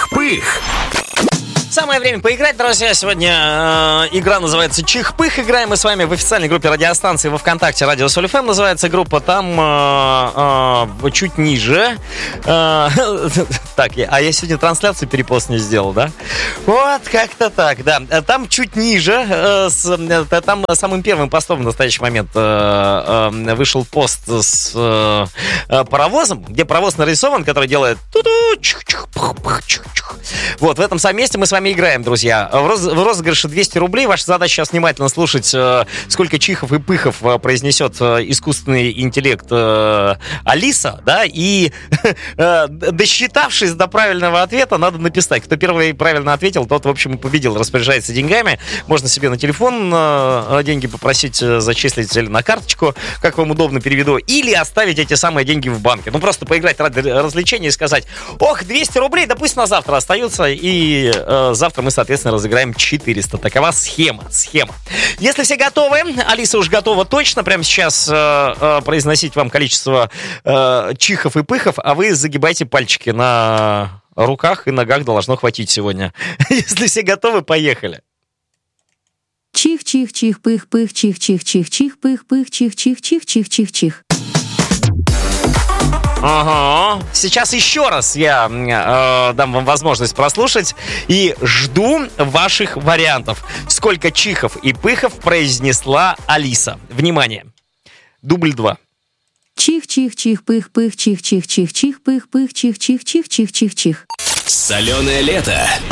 Чих-пых. Самое время поиграть, друзья. Сегодня игра называется Чих-пых. Играем мы с вами в официальной группе радиостанции во ВКонтакте. Радио Соль ФМ называется группа. Там чуть ниже. Так, я сегодня трансляцию перепост не сделал, да? Вот, как-то так, да. Там чуть ниже. Там самым первым постом в настоящий момент вышел пост с паровозом, где паровоз нарисован, который делает... Вот, в этом самом месте мы с вами играем, друзья. В розыгрыше 200 рублей. Ваша задача сейчас внимательно слушать, сколько чихов и пыхов произнесет искусственный интеллект Алиса, да, и досчитавшись до правильного ответа, надо написать. Кто первый правильно ответил, тот, в общем, и победил, распоряжается деньгами. Можно себе на телефон деньги попросить зачислить или на карточку, как вам удобно, переведу, или оставить эти самые деньги в банке. Ну, просто поиграть ради развлечения и сказать: ох, 200 рублей, да пусть на завтра остаются, и завтра мы, соответственно, разыграем 400. Такова схема. Если все готовы, Алиса уж готова точно прямо сейчас произносить вам количество чихов и пыхов, а вы загибайте пальчики на руках и ногах, должно хватить сегодня. Если все готовы, поехали. Чих-чих-чих, пых-пых, чих-чих-чих-чих, пых-пых, чих-чих-чих-чих-чих-чих. Ага. Сейчас еще раз я дам вам возможность прослушать и жду ваших вариантов. Сколько чихов и пыхов произнесла Алиса? Внимание. Дубль 2. Чих-чих-чих, пых-пых, чих-чих-чих-чих, пых-пых, чих-чих-чих-чих-чих-чих. Соленое лето